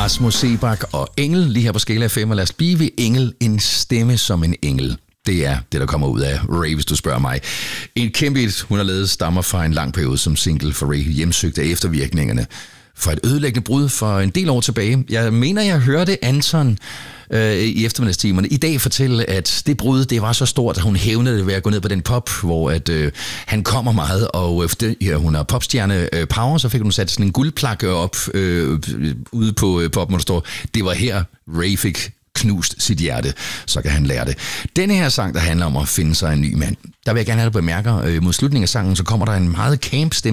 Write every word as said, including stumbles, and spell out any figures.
Rasmus Seebach og Engel, lige her på Skala fem, og lad os blive ved Engel, en stemme som en engel. Det er det, der kommer ud af Ray, hvis du spørger mig. En kæmpe hit, hun har lavet, stammer fra en lang periode som single for Ray, hjemsøgt af eftervirkningerne for et ødelæggende brud for en del år tilbage. Jeg mener, jeg hørte Anton øh, i eftermiddagstimerne i dag fortælle, at det brud, det var så stort, at hun hævnede det ved at gå ned på den pop, hvor at, øh, han kommer meget, og efter ja, hun har popstjerne øh, Power, så fik hun sat sådan en guldplakke op øh, ude på øh, poppen, hvor der står, det var her Ray fik knust sit hjerte, så kan han lære det. Denne her sang, der handler om at finde sig en ny mand, der vil jeg gerne have, at du bemærker, øh, mod slutningen af sangen, så kommer der en meget camp stemme